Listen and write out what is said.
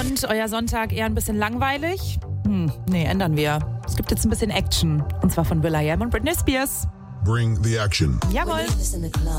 Und euer Sonntag eher ein bisschen langweilig? Nee, ändern wir. Es gibt jetzt ein bisschen Action. Und zwar von will.i.am und Britney Spears. Bring the action. Jawohl.